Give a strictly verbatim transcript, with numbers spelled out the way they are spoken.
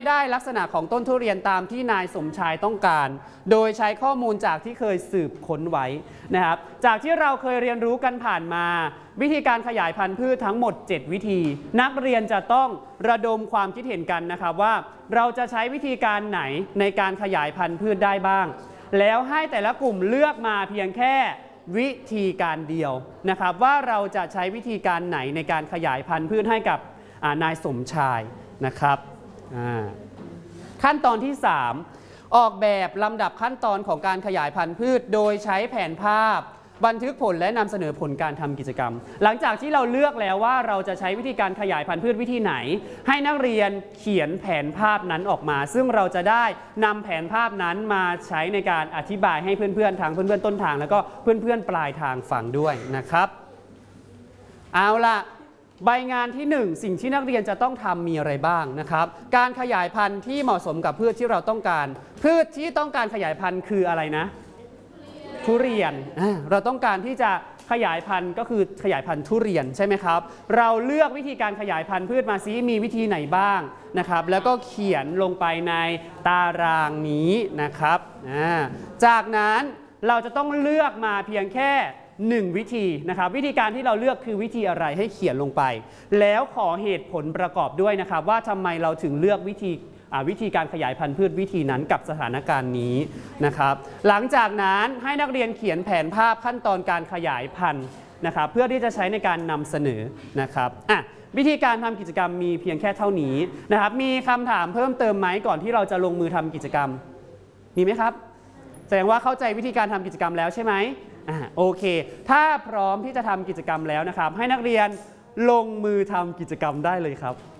ได้ลักษณะของต้นทุเรียนตามที่นายสมชายต้องการโดยใช้ข้อมูลจากที่เคยสืบค้นไว้นะครับจากที่เราเคยเรียนรู้กันผ่านมาวิธีการขยายพันธุ์พืชทั้งหมดเจ็ดวิธีนักเรียนจะต้องระดมความคิดเห็นกันนะครับว่าเราจะใช้วิธีการไหนในการขยายพันธุ์พืชได้บ้างแล้วให้แต่ละกลุ่มเลือกมาเพียงแค่วิธีการเดียวนะครับว่าเราจะใช้วิธีการไหนในการขยายพันธุ์พืชให้กับนายสมชายนะครับขั้นตอนที่สามออกแบบลำดับขั้นตอนของการขยายพันธุ์พืชโดยใช้แผนภาพบันทึกผลและนำเสนอผลการทำกิจกรรมหลังจากที่เราเลือกแล้วว่าเราจะใช้วิธีการขยายพันธุ์พืชวิธีไหนให้นักเรียนเขียนแผนภาพนั้นออกมาซึ่งเราจะได้นำแผนภาพนั้นมาใช้ในการอธิบายให้เพื่อนๆทางเพื่อนๆต้นทางแล้วก็เพื่อนๆปลายทางฟังด้วยนะครับเอาล่ะใบงานที่หนึ่งสิ่งที่นักเรียนจะต้องทำมีอะไรบ้างนะครับการขยายพันธุ์ที่เหมาะสมกับพืชที่เราต้องการพืชที่ต้องการขยายพันธุ์คืออะไรนะทุเรียนเราต้องการที่จะขยายพันธุ์ก็คือขยายพันธุ์ทุเรียนใช่ไหมครับเราเลือกวิธีการขยายพันธุ์พืชมาซิมีวิธีไหนบ้างนะครับแล้วก็เขียนลงไปในตารางนี้นะครับจากนั้นเราจะต้องเลือกมาเพียงแค่หนึ่งวิธีนะครับวิธีการที่เราเลือกคือวิธีอะไรให้เขียนลงไปแล้วขอเหตุผลประกอบด้วยนะครับว่าทำไมเราถึงเลือกวิธีวิธีการขยายพันธุ์พืชวิธีนั้นกับสถานการณ์นี้นะครับหลังจากนั้นให้นักเรียนเขียนแผนภาพขั้นตอนการขยายพันธุ์นะครับเพื่อที่จะใช้ในการนำเสนอนะครับอ่ะวิธีการทำกิจกรรมมีเพียงแค่เท่านี้นะครับมีคำถามเพิ่มเติมไหมก่อนที่เราจะลงมือทำกิจกรรมมีไหมครับแสดงว่าเข้าใจวิธีการทำกิจกรรมแล้วใช่ไหมอ่าโอเคถ้าพร้อมที่จะทำกิจกรรมแล้วนะครับให้นักเรียนลงมือทำกิจกรรมได้เลยครับ